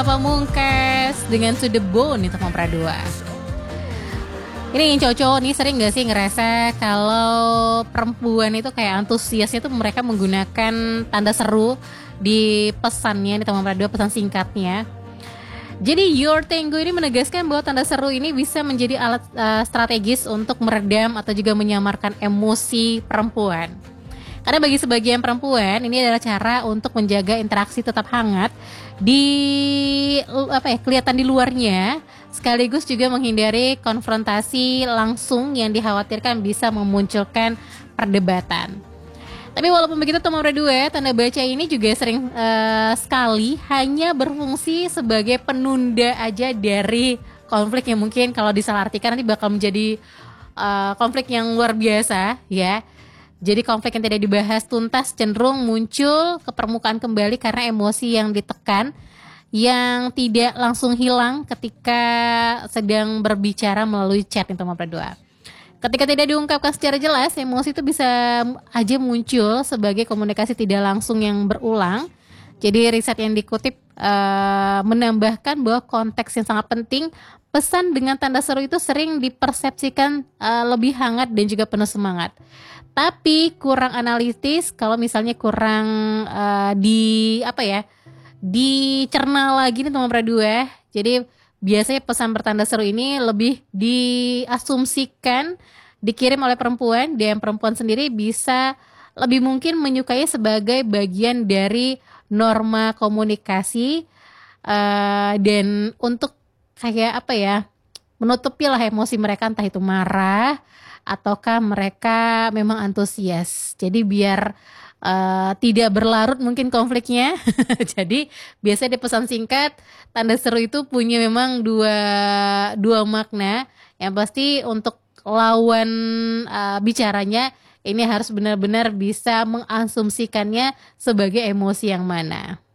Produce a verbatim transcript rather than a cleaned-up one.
Nova Pamungkas dengan To The Bone itu Mempra dua. Ini yang cowok-cowok nih sering gak sih ngerasa kalau perempuan itu kayak antusiasnya tuh mereka menggunakan tanda seru di pesannya di Mempra dua, pesan singkatnya. Jadi Your Tango ini menegaskan bahwa tanda seru ini bisa menjadi alat uh, strategis untuk meredam atau juga menyamarkan emosi perempuan. Karena bagi sebagian perempuan ini adalah cara untuk menjaga interaksi tetap hangat di apa ya kelihatan di luarnya, sekaligus juga menghindari konfrontasi langsung yang dikhawatirkan bisa memunculkan perdebatan. Tapi walaupun begitu Mempra dua, tanda baca ini juga sering uh, sekali hanya berfungsi sebagai penunda aja dari konflik yang mungkin kalau disalahartikan nanti bakal menjadi uh, konflik yang luar biasa ya. Jadi konflik yang tidak dibahas tuntas cenderung muncul ke permukaan kembali karena emosi yang ditekan yang tidak langsung hilang ketika sedang berbicara melalui chat itu Mempra dua. Ketika tidak diungkapkan secara jelas, emosi itu bisa aja muncul sebagai komunikasi tidak langsung yang berulang. Jadi riset yang dikutip uh, menambahkan bahwa konteks yang sangat penting, pesan dengan tanda seru itu sering dipersepsikan uh, lebih hangat dan juga penuh semangat. Tapi kurang analitis kalau misalnya kurang uh, di apa ya dicerna lagi nih Mempra dua. Jadi biasanya pesan bertanda seru ini lebih diasumsikan dikirim oleh perempuan, dan perempuan sendiri bisa lebih mungkin menyukai sebagai bagian dari norma komunikasi uh, dan untuk kayak apa ya menutupi lah emosi mereka, entah itu marah ataukah mereka memang antusias. Jadi biar Uh, tidak berlarut mungkin konfliknya. Jadi biasanya di pesan singkat tanda seru itu punya memang dua dua makna. Yang pasti untuk lawan uh, bicaranya ini harus benar-benar bisa mengasumsikannya sebagai emosi yang mana.